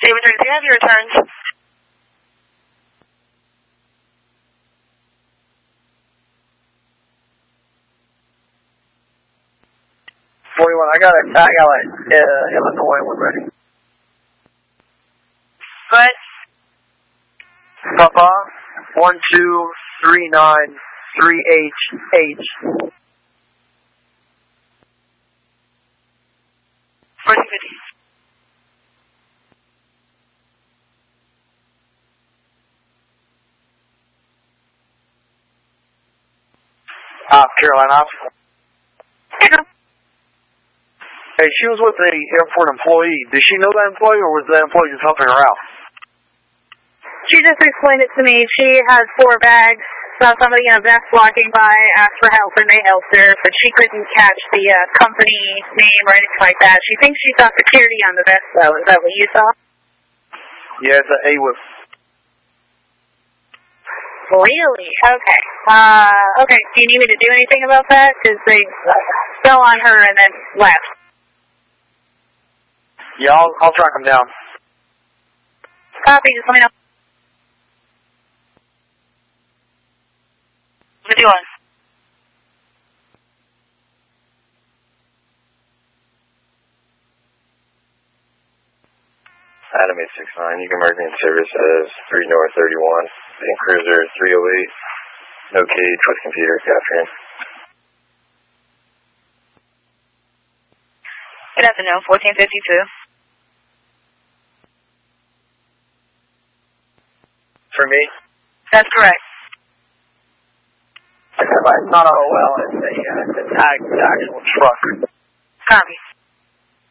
David Tracy, have you returned? 41, I got Illinois one ready. Go ahead. Papa, 12393H. 4050. Carolina officer. Hey, she was with the airport employee. Did she know that employee, or was that employee just helping her out? She just explained it to me. She has 4 bags. Saw somebody in a vest walking by, asked for help, and they helped her, but she couldn't catch the company name or anything like that. She thinks she saw security on the vest, though. Is that what you saw? Yeah, it's an AWIF. Really? Okay. Okay. Do you need me to do anything about that? Because they fell on her and then left. Yeah, I'll track them down. Copy. Just let me know. 51. Adam 869, you can mark me in service as 3 North 31, in Cruiser 308, no cage with computer, good afternoon. Good afternoon, 1452. For me? That's correct. It's not an OL, it's the actual truck. Copy.